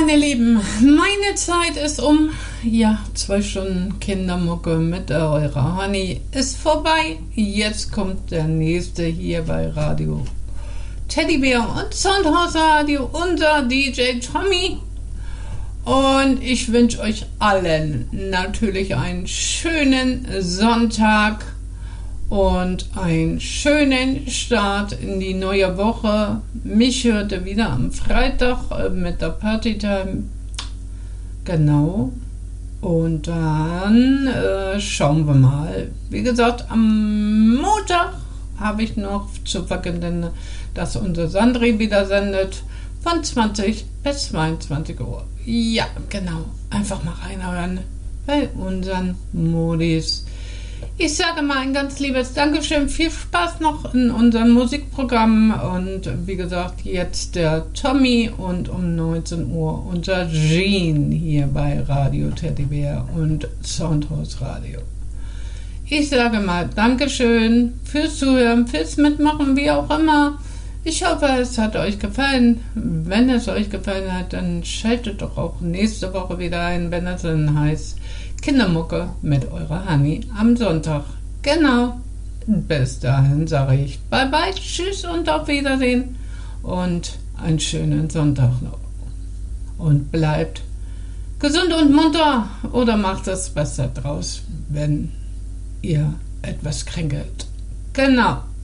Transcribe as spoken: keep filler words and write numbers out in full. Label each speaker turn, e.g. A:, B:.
A: meine Lieben, meine Zeit ist um. Ja, zwei Stunden Kindermucke mit eurer Honey ist vorbei. Jetzt kommt der nächste hier bei Radio Teddybär und Soundhouse Radio, unser D J Tommy. Und ich wünsche euch allen natürlich einen schönen Sonntag und einen schönen Start in die neue Woche. Mich hört ihr wieder am Freitag mit der Partytime. Genau. Und dann äh, schauen wir mal. Wie gesagt, am Montag habe ich noch zu verkünden, dass unser Sandri wieder sendet von zwanzig bis zweiundzwanzig Uhr. Ja, genau. Einfach mal reinhören bei unseren Modis. Ich sage mal ein ganz liebes Dankeschön, viel Spaß noch in unserem Musikprogramm und wie gesagt, jetzt der Tommy und um neunzehn Uhr unser Jean hier bei Radio Teddybär und Soundhouse Radio. Ich sage mal Dankeschön fürs Zuhören, fürs Mitmachen, wie auch immer. Ich hoffe, es hat euch gefallen. Wenn es euch gefallen hat, dann schaltet doch auch nächste Woche wieder ein, wenn es dann heißt Kindermucke mit eurer Honey am Sonntag. Genau. Bis dahin sage ich bye bye, tschüss und auf Wiedersehen und einen schönen Sonntag noch. Und bleibt gesund und munter oder macht das Beste draus, wenn ihr etwas kränkelt. Genau.